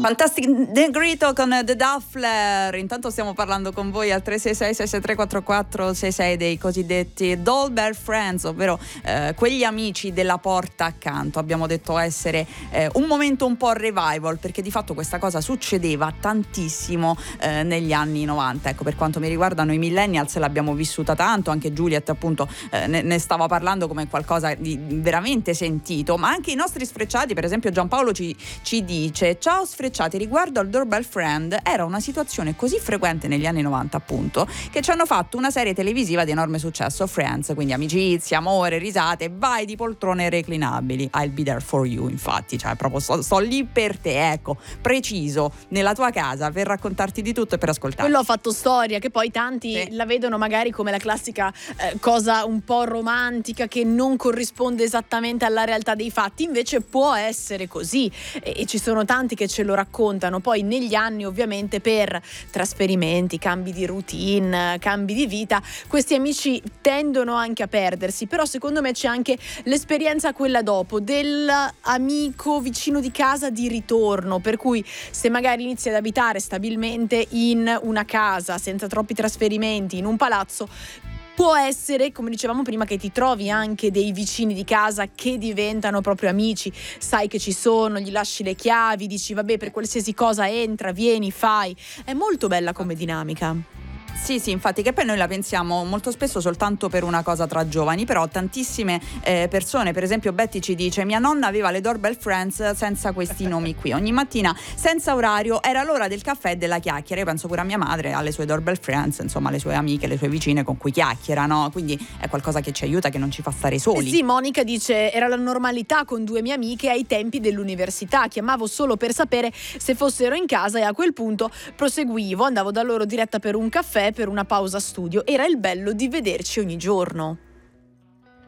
Fantastic Negrito con The Duffler. Intanto stiamo parlando con voi al 366-663-4466 dei cosiddetti Dolber Friends, ovvero quegli amici della porta accanto. Abbiamo detto essere un momento un po' revival, perché di fatto questa cosa succedeva tantissimo negli anni 90. Ecco, per quanto mi riguarda noi millennials l'abbiamo vissuta tanto, anche Juliet appunto ne stava parlando come qualcosa di veramente sentito, ma anche i nostri sfrecciati, per esempio Giampaolo ci dice: ciao sfrecciati, riguardo al Doorbell Friend, era una situazione così frequente negli anni 90 appunto che ci hanno fatto una serie televisiva di enorme successo, Friends, quindi amicizia, amore, risate, vai di poltrone reclinabili, I'll be there for you, infatti, cioè proprio sto lì per te, ecco, preciso, nella tua casa per raccontarti di tutto e per ascoltarti. Quello ha fatto storia, che poi tanti la vedono magari come la classica cosa un po' romantica che non corrisponde esattamente alla realtà dei fatti, invece può essere così e ci sono tanti che ce lo raccontano. Poi negli anni ovviamente per trasferimenti, cambi di routine, cambi di vita, questi amici tendono anche a perdersi, però secondo me c'è anche l'esperienza quella dopo dell'amico vicino di casa di ritorno, per cui se magari inizi ad abitare stabilmente in una casa senza troppi trasferimenti, in un palazzo, può essere, come dicevamo prima, che ti trovi anche dei vicini di casa che diventano proprio amici, sai che ci sono, gli lasci le chiavi, dici vabbè, per qualsiasi cosa entra, vieni, fai. È molto bella come dinamica. Sì, infatti, che poi noi la pensiamo molto spesso soltanto per una cosa tra giovani, però tantissime persone, per esempio Betty ci dice: mia nonna aveva le Doorbell Friends senza questi nomi qui, ogni mattina senza orario era l'ora del caffè e della chiacchiera. Io penso pure a mia madre, alle sue Doorbell Friends, insomma le sue amiche, le sue vicine con cui chiacchiera, no? Quindi è qualcosa che ci aiuta, che non ci fa stare soli. Sì, Monica dice: era la normalità con due mie amiche ai tempi dell'università, chiamavo solo per sapere se fossero in casa e a quel punto proseguivo, andavo da loro diretta per un caffè, per una pausa studio, era il bello di vederci ogni giorno.